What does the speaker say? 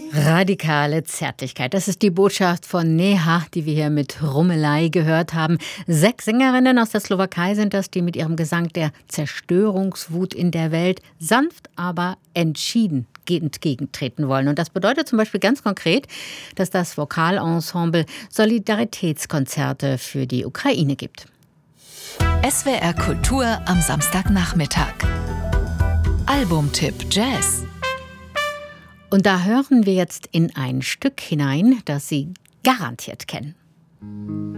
Radikale Zärtlichkeit, das ist die Botschaft von Neha, die wir hier mit Rummelei gehört haben. 6 Sängerinnen aus der Slowakei sind das, die mit ihrem Gesang der Zerstörungswut in der Welt sanft, aber entschieden entgegentreten wollen. Und das bedeutet zum Beispiel ganz konkret, dass das Vokalensemble Solidaritätskonzerte für die Ukraine gibt. SWR Kultur am Samstagnachmittag. Albumtipp Jazz. Und da hören wir jetzt in ein Stück hinein, das Sie garantiert kennen.